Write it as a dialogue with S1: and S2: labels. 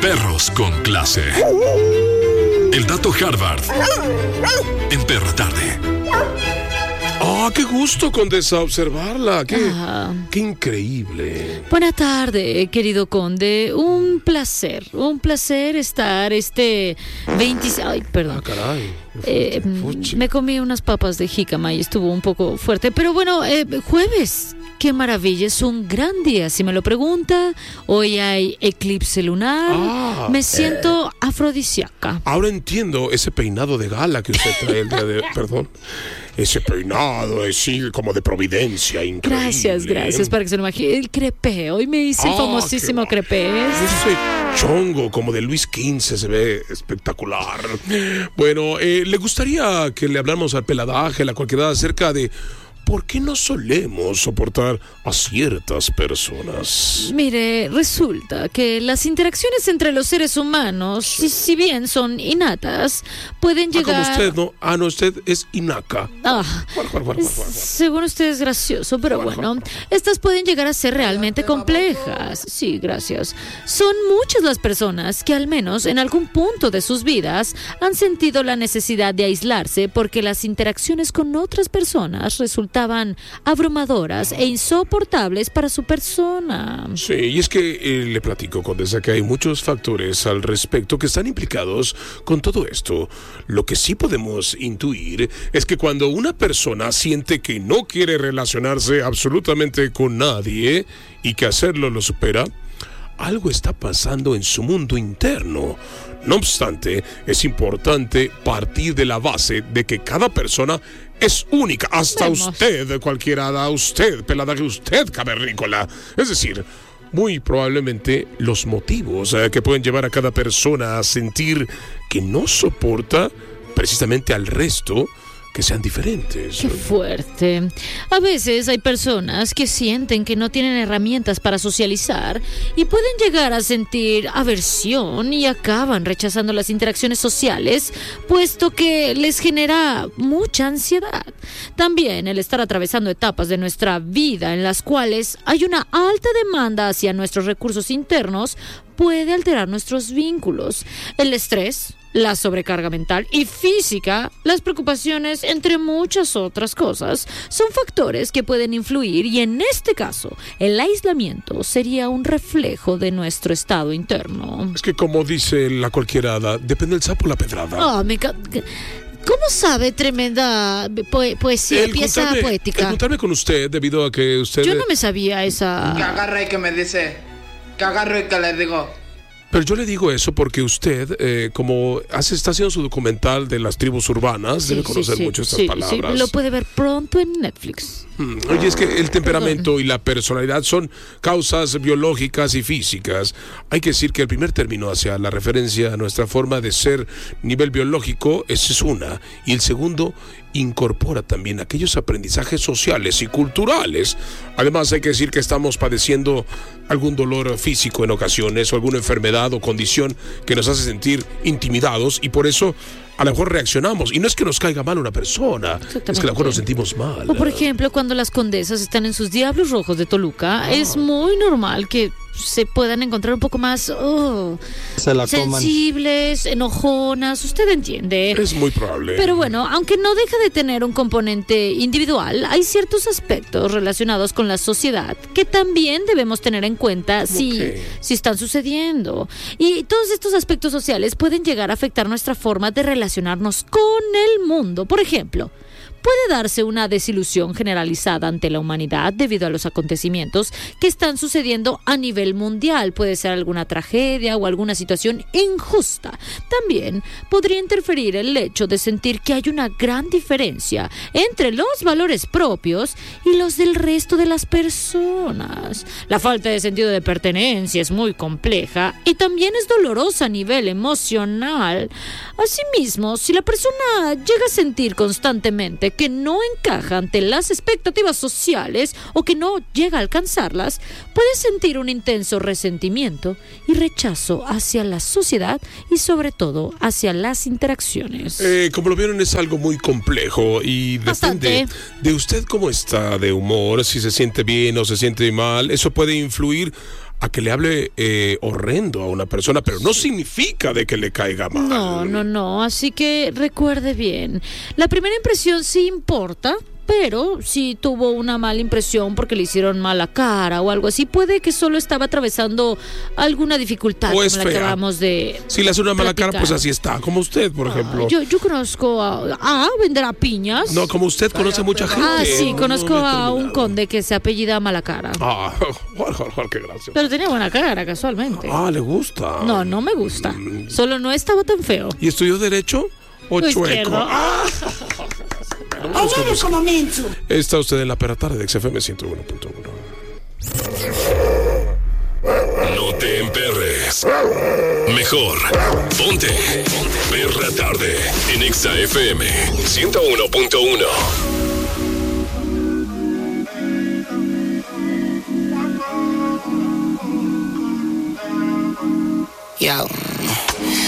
S1: Perros con clase. El dato Harvard en Perra Tarde.
S2: ¡Qué gusto, Condesa, observarla! ¡Qué increíble!
S3: Buena tarde, querido Conde. Un placer estar 26... Ay, perdón.
S2: Caray.
S3: Me comí unas papas de jícama y estuvo un poco fuerte. Pero bueno, jueves. ¡Qué maravilla! Es un gran día, si me lo pregunta. Hoy hay eclipse lunar. Me siento afrodisíaca.
S2: Ahora entiendo ese peinado de gala que usted trae el día de... Perdón. Ese peinado así como de providencia, increíble.
S3: Gracias, para que se lo imagine. El crepé, hoy me hice el famosísimo crepé.
S2: Ese chongo como de Luis XV se ve espectacular. Bueno, ¿le gustaría que le habláramos al peladaje, a la cualquiera acerca de... ¿Por qué no solemos soportar a ciertas personas?
S3: Mire, resulta que las interacciones entre los seres humanos, si bien son innatas, pueden llegar...
S2: Como usted, ¿no? No, usted es inaca.
S3: Según usted es gracioso, pero bueno, estas pueden llegar a ser realmente complejas. Sí, gracias. Son muchas las personas que al menos en algún punto de sus vidas han sentido la necesidad de aislarse porque las interacciones con otras personas resultaban abrumadoras e insoportables para su persona.
S2: Sí, y es que le platico, Condesa, que hay muchos factores al respecto que están implicados con todo esto. Lo que sí podemos intuir es que cuando una persona siente que no quiere relacionarse absolutamente con nadie y que hacerlo lo supera, algo está pasando en su mundo interno. No obstante, es importante partir de la base de que cada persona es única, hasta usted, cualquiera, usted, pelada, que usted, cavernícola. Es decir, muy probablemente los motivos que pueden llevar a cada persona a sentir que no soporta precisamente al resto, que sean diferentes.
S3: ¡Qué fuerte! A veces hay personas que sienten que no tienen herramientas para socializar y pueden llegar a sentir aversión y acaban rechazando las interacciones sociales, puesto que les genera mucha ansiedad. También el estar atravesando etapas de nuestra vida en las cuales hay una alta demanda hacia nuestros recursos internos puede alterar nuestros vínculos. El estrés, la sobrecarga mental y física, las preocupaciones, entre muchas otras cosas, son factores que pueden influir y en este caso, el aislamiento sería un reflejo de nuestro estado interno.
S2: Es que como dice la cualquierada, depende del sapo la pedrada.
S3: ¿Cómo sabe tremenda poesía, pieza poética?
S2: El juntarme con usted debido a que usted...
S3: Yo no me sabía esa...
S4: Que agarra y que me dice, que agarro y que le digo...
S2: Pero yo le digo eso porque usted, como está haciendo su documental de las tribus urbanas, debe conocer mucho estas palabras.
S3: Sí, lo puede ver pronto en Netflix.
S2: Oye, es que el temperamento y la personalidad son causas biológicas y físicas. Hay que decir que el primer término hacia la referencia a nuestra forma de ser nivel biológico, ese es una. Y el segundo incorpora también aquellos aprendizajes sociales y culturales. Además, hay que decir que estamos padeciendo algún dolor físico en ocasiones o alguna enfermedad o condición que nos hace sentir intimidados y por eso a lo mejor reaccionamos. Y no es que nos caiga mal una persona, es que a lo mejor nos sentimos mal.
S3: O por ejemplo, cuando las condesas están en sus Diablos Rojos de Toluca, es muy normal que se puedan encontrar un poco más sensibles, enojonas, usted entiende.
S2: Es muy probable.
S3: Pero bueno, aunque no deja de tener un componente individual, hay ciertos aspectos relacionados con la sociedad que también debemos tener en cuenta si están sucediendo. Y todos estos aspectos sociales pueden llegar a afectar nuestra forma de relacionarnos con el mundo. Por ejemplo, puede darse una desilusión generalizada ante la humanidad debido a los acontecimientos que están sucediendo a nivel mundial. Puede ser alguna tragedia o alguna situación injusta. También podría interferir el hecho de sentir que hay una gran diferencia entre los valores propios y los del resto de las personas. La falta de sentido de pertenencia es muy compleja y también es dolorosa a nivel emocional. Asimismo, si la persona llega a sentir constantemente que no encaja ante las expectativas sociales o que no llega a alcanzarlas, puede sentir un intenso resentimiento y rechazo hacia la sociedad y sobre todo hacia las interacciones.
S2: Como lo vieron, es algo muy complejo y depende de usted cómo está de humor, si se siente bien o se siente mal. Eso puede influir a que le hable horrendo a una persona, pero no significa de que le caiga mal.
S3: No, así que recuerde bien, la primera impresión sí importa, pero si tuvo una mala impresión porque le hicieron mala cara o algo así, puede que solo estaba atravesando alguna dificultad
S2: o es
S3: como la que
S2: fea.
S3: acabamos de
S2: Si le hace una mala
S3: platicar.
S2: cara, pues así está, como usted, por ejemplo.
S3: Yo conozco a venderá piñas.
S2: No, como usted conoce mucha gente.
S3: Sí,
S2: No,
S3: conozco
S2: no me he
S3: a un
S2: terminado.
S3: conde que se apellida Malacara.
S2: Jorge, qué gracioso.
S3: Pero tenía buena cara, casualmente.
S2: Le gusta.
S3: No me gusta. Solo no estaba tan feo.
S2: ¿Y estudió Derecho o chueco?
S3: Izquierdo.
S5: Hablamos como menso.
S2: Está usted en la perra tarde de XFM 101.1.
S1: No te emperres. Mejor, ponte Perra Tarde en XFM 101.1.
S5: Yo.